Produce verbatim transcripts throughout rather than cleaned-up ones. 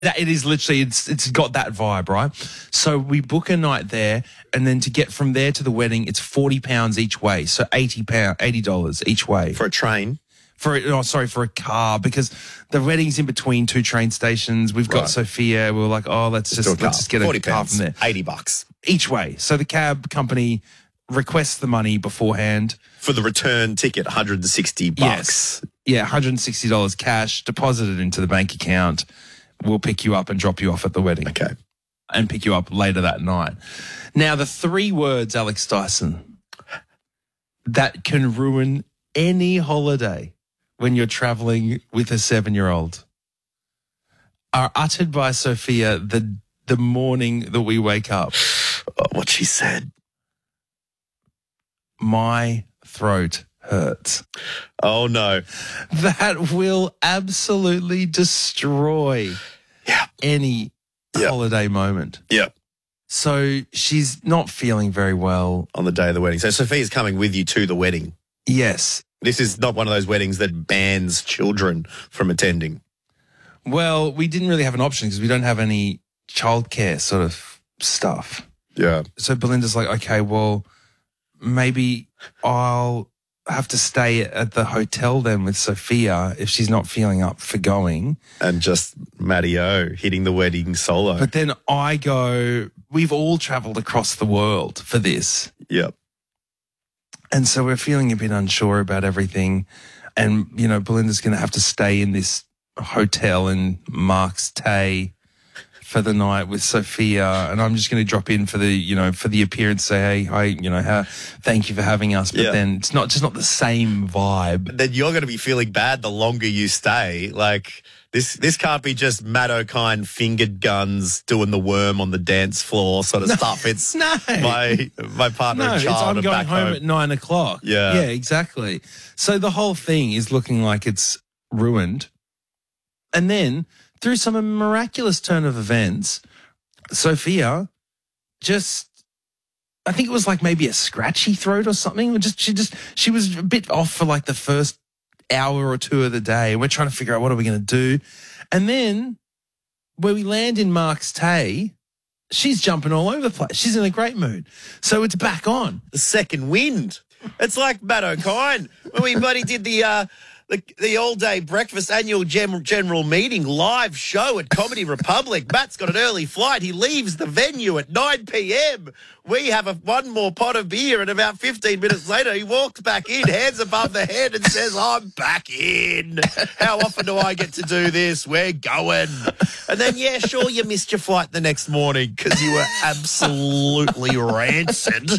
That it is literally, it's it's got that vibe, right? So we book a night there, and then to get from there to the wedding, it's forty pounds each way. So eighty pounds, eighty dollars each way. For a train? For a, oh, sorry, for a car, because the wedding's in between two train stations. We've got Right. Sophia. We were like, oh, let's Just just, do a let's car. just get a forty car pounds, from there. eighty bucks. Each way. So the cab company requests the money beforehand. For the return ticket, one hundred sixty bucks. Yes. Yeah, one hundred sixty dollars cash, deposited into the bank account. We'll pick you up and drop you off at the wedding. Okay. And pick you up later that night. Now, the three words, Alex Dyson, that can ruin any holiday when you're traveling with a seven-year-old are uttered by Sophia the the morning that we wake up. Oh, what she said. My throat hurts. Oh, no. That will absolutely destroy Yeah. any Yeah. holiday moment. Yeah. So she's not feeling very well. On the day of the wedding. So Sophia's coming with you to the wedding. Yes. This is not one of those weddings that bans children from attending. Well, we didn't really have an option because we don't have any childcare sort of stuff. Yeah. So Belinda's like, okay, well, maybe I'll have to stay at the hotel then with Sophia if she's not feeling up for going. And just Matty O hitting the wedding solo. But then I go, we've all traveled across the world for this. Yep. And so we're feeling a bit unsure about everything. And, you know, Belinda's going to have to stay in this hotel in Mark's Tay for the night with Sophia. And I'm just going to drop in for the, you know, for the appearance, say, hey, hi, you know, how, thank you for having us. But Yeah. then it's not just not the same vibe. Then you're going to be feeling bad the longer you stay. Like, this this can't be just Matt O'Kine fingered guns doing the worm on the dance floor sort of stuff. It's No. my my partner No, and it's child I'm are going back home, home. at nine o'clock. Yeah. Yeah, exactly. So the whole thing is looking like it's ruined. And then through some miraculous turn of events, Sophia just, I think it was like maybe a scratchy throat or something. Just she just she was a bit off for like the first hour or two of the day, and we're trying to figure out what are we going to do. And then where we land in Mark's Tay, she's jumping all over the place. She's in a great mood. So it's back on. The second wind. It's like Matt O'Kine when we bloody did the uh, the, the all-day breakfast annual gem, general meeting live show at Comedy Republic. Matt's got an early flight. He leaves the venue at nine p.m. We have a, one more pot of beer, and about fifteen minutes later, he walks back in, hands above the head, and says, I'm back in. How often do I get to do this? We're going. And then, yeah, sure, you missed your flight the next morning because you were absolutely rancid.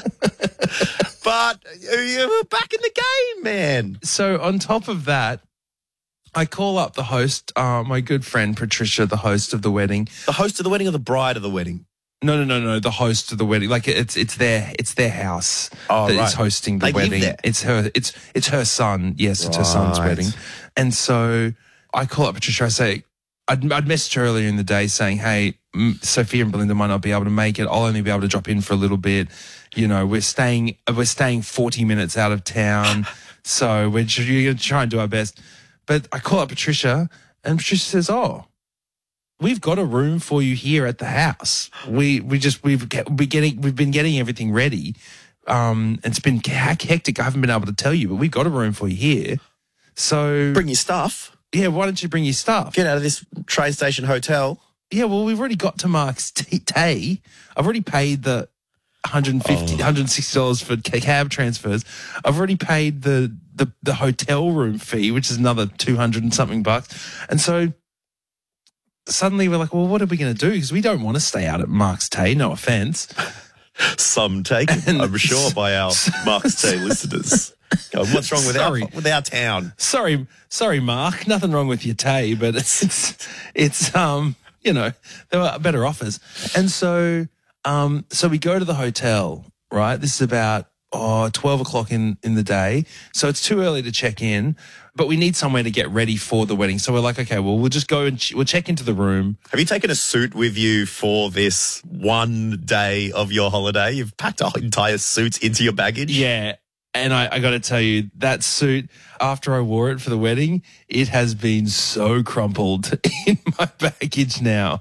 But you were back in the game, man. So on top of that, I call up the host, uh, my good friend Patricia, the host of the wedding. The host of the wedding or the bride of the wedding? No, no, no, no. The host of the wedding, like it's it's their it's their house Oh, that is right. hosting the They live wedding. there? It's her. It's it's her son. Yes, it's her son's Right. wedding. And so I call up Patricia. I say, I'd, I'd messaged her earlier in the day saying, hey, mm, Sophia and Belinda might not be able to make it. I'll only be able to drop in for a little bit. You know, we're staying we're staying forty minutes out of town, so we're going to try and do our best. But I call up Patricia, and Patricia says, oh, we've got a room for you here at the house. We we just we've we getting we've been getting everything ready. Um, it's been hectic. I haven't been able to tell you, but we've got a room for you here. So Bring your stuff. yeah, why don't you bring your stuff? Get out of this train station hotel. Yeah, well, we've already got to Mark's T- Tay. I've already paid the one hundred fifty dollars, one hundred sixty dollars for ca- cab transfers. I've already paid the, the, the hotel room fee, which is another two hundred and something bucks. And so suddenly we're like, well, what are we going to do? Because we don't want to stay out at Mark's Tay, no offense. Some taken, I'm sure, by our Mark's Day listeners. Go, what's wrong with our, Sorry. with our town? Sorry, sorry, Mark. Nothing wrong with your Tay, but it's, it's, it's um, you know, there were better offers. And so, um, so we go to the hotel, right? This is about, oh, twelve o'clock in, in the day. So it's too early to check in, but we need somewhere to get ready for the wedding. So we're like, okay, well, we'll just go and ch- we'll check into the room. Have you taken a suit with you for this one day of your holiday? You've packed our entire suits into your baggage? Yeah. And I, I got to tell you, that suit, after I wore it for the wedding, it has been so crumpled in my baggage now.